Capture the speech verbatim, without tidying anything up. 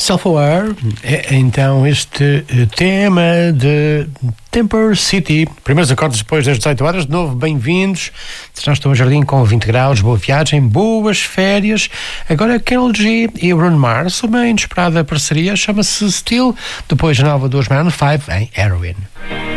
Self-Aware, é, então este eh, tema de Temper City. Primeiros acordes depois das dezoito horas. De novo, bem-vindos. Já estou a jardim com vinte graus, boa viagem, boas férias. Agora Karol G e Bruno Mars, uma inesperada parceria, chama-se Still, depois a nova dos Maroon five em Heroin.